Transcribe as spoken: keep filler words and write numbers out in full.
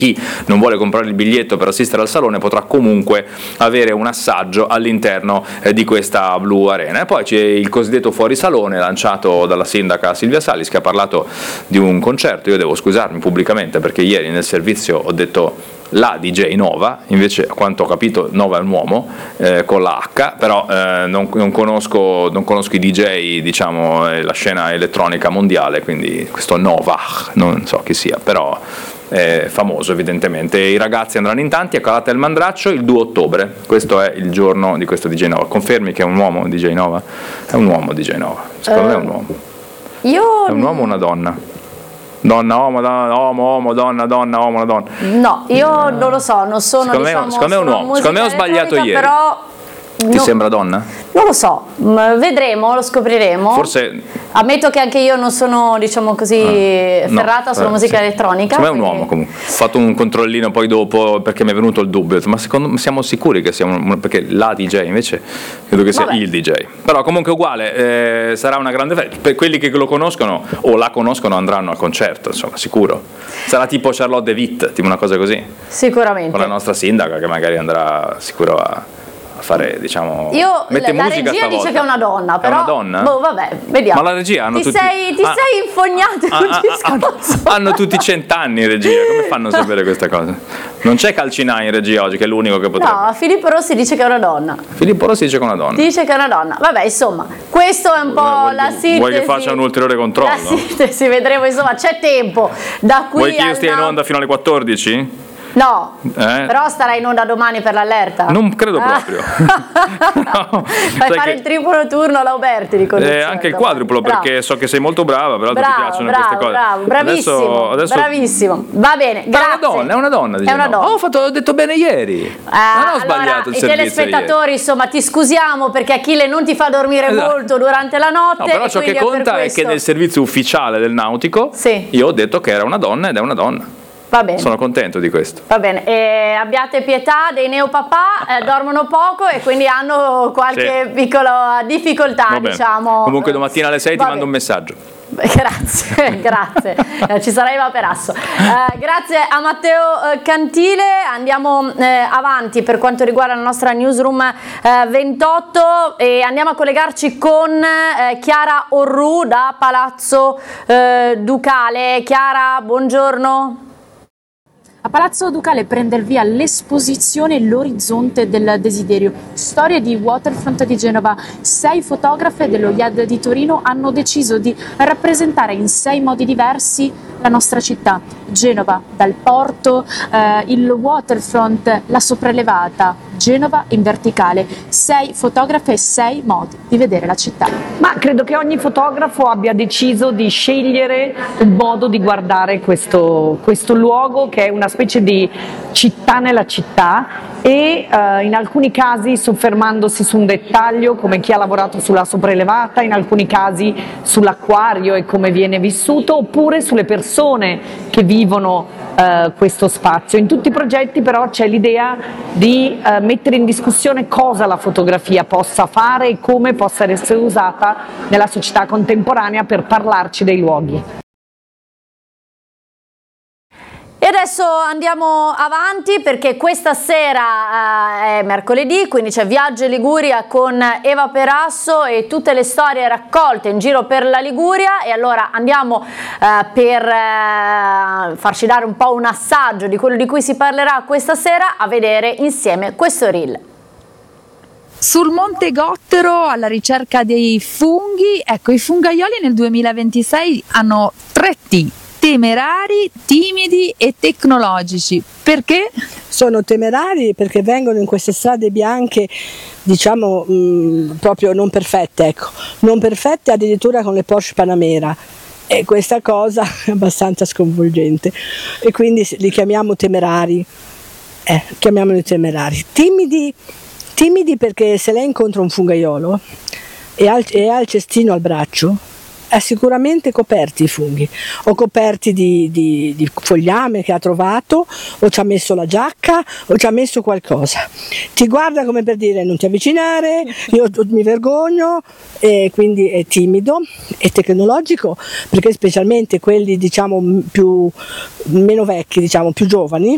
chi non vuole comprare il biglietto per assistere al salone potrà comunque avere un assaggio all'interno eh, di questa Blu Arena. E poi c'è il cosiddetto fuorisalone lanciato dalla sindaca Silvia Salis, che ha parlato di un concerto. Io devo scusarmi pubblicamente perché ieri nel servizio ho detto la D J Nova, invece a quanto ho capito Nova è un uomo eh, con la H, però eh, non, non, conosco, non conosco i D J, diciamo, eh, la scena elettronica mondiale, quindi questo Nova non so chi sia, però è famoso evidentemente. I ragazzi andranno in tanti a Calata del Mandraccio il due ottobre, questo è il giorno di questo D J Nova. Confermi che è un uomo D J Nova? È un uomo D J Nova, secondo uh, me è un uomo. Io... È un uomo o una donna? Donna, uomo, donna, uomo, uomo, donna, donna, uomo, una donna. No, io non lo so, non sono, secondo diciamo, me, secondo me è un uomo, secondo me ho sbagliato ieri. Però ti no, sembra donna? Non lo so, vedremo, lo scopriremo. Forse ammetto che anche io non sono, diciamo così, ah, ferrata no, sulla eh, musica sì. elettronica. Secondo me è un uomo comunque. Ho fatto un controllino poi dopo perché mi è venuto il dubbio, ma secondo siamo sicuri che sia un, perché la D J invece credo che sia Vabbè. il D J. Però comunque uguale, eh, sarà una grande festa. Per quelli che lo conoscono o la conoscono andranno al concerto, insomma, sicuro. Sarà tipo Charlotte de Witt, tipo una cosa così. Sicuramente. Con la nostra sindaca che magari andrà sicuro a fare, diciamo, io mette la musica regia stavolta. Dice che è una donna, però è una donna? Boh, vabbè, vediamo. Ma la regia hanno ti tutti sei, ti ah, sei infognato ah, ah, ah, hanno tutti cent'anni in regia, come fanno a sapere questa cosa? Non c'è Calcinai in regia oggi, che è l'unico che potrebbe. No, Filippo Rossi dice che è una donna. Filippo Rossi dice che è una donna. Dice che è una donna. Vabbè, insomma, questo è un po' vuoi, la sintesi. Vuoi che faccia un ulteriore controllo? La sintesi, vedremo, insomma, c'è tempo. Da qui vuoi che io alla... stia in onda fino alle quattordici? No, eh? però starai in onda domani per l'allerta. Non credo proprio. no, Fai fare che... il triplo turno all'Auberti di conduzione. Eh, anche il quadruplo, bravo. Perché so che sei molto brava, però bravo, ti piacciono bravo, queste cose. Bravo, bravissimo, adesso, adesso... bravissimo. Va bene, grazie. È una donna, è una donna. È una donna. Oh, ho, fatto, ho detto bene ieri. Eh, non ho sbagliato allora, il servizio. I telespettatori, ieri. insomma, ti scusiamo perché Achille non ti fa dormire esatto. molto durante la notte. No, però ciò che conta è, è che nel servizio ufficiale del nautico sì. io ho detto che era una donna ed è una donna. Va bene. Sono contento di questo. Va bene, e abbiate pietà dei neopapà, eh, dormono poco e quindi hanno qualche sì. piccola difficoltà, diciamo. Comunque domattina alle sei ti mando un messaggio. Grazie, grazie, eh, ci sarà Eva Perasso. Eh, grazie a Matteo eh, Cantile. Andiamo eh, avanti per quanto riguarda la nostra newsroom eh, ventotto e andiamo a collegarci con eh, Chiara Orru da Palazzo eh, Ducale. Chiara, buongiorno. A Palazzo Ducale prende il via l'esposizione L'orizzonte del desiderio, storia di Waterfront di Genova. Sei fotografe dello I A D di Torino hanno deciso di rappresentare in sei modi diversi la nostra città. Genova dal porto, eh, il waterfront, la sopraelevata, Genova in verticale. Sei fotografe e sei modi di vedere la città. Ma credo che ogni fotografo abbia deciso di scegliere un modo di guardare questo, questo luogo che è una specie di città nella città e eh, in alcuni casi soffermandosi su un dettaglio come chi ha lavorato sulla sopraelevata, in alcuni casi sull'acquario e come viene vissuto, oppure sulle persone che vivono eh, questo spazio. In tutti i progetti però c'è l'idea di eh, mettere in discussione cosa la fotografia possa fare e come possa essere usata nella società contemporanea per parlarci dei luoghi. E adesso andiamo avanti perché questa sera eh, è mercoledì, quindi c'è Viaggio in Liguria con Eva Perasso e tutte le storie raccolte in giro per la Liguria. E allora andiamo eh, per eh, farci dare un po' un assaggio di quello di cui si parlerà questa sera a vedere insieme questo reel. Sul Monte Gottero alla ricerca dei funghi, ecco i fungaioli nel duemilaventisei hanno tre T. Temerari, timidi e tecnologici. Perché? Sono temerari perché vengono in queste strade bianche, diciamo mh, proprio non perfette, ecco, non perfette addirittura con le Porsche Panamera. E questa cosa è abbastanza sconvolgente e quindi li chiamiamo temerari. Eh, chiamiamoli temerari. Timidi, timidi perché se lei incontra un fungaiolo e ha, e ha il cestino al braccio, è sicuramente coperti i funghi, o coperti di, di, di fogliame che ha trovato, o ci ha messo la giacca, o ci ha messo qualcosa. Ti guarda come per dire non ti avvicinare, io mi vergogno, e quindi è timido e tecnologico, perché specialmente quelli diciamo più meno vecchi, diciamo più giovani,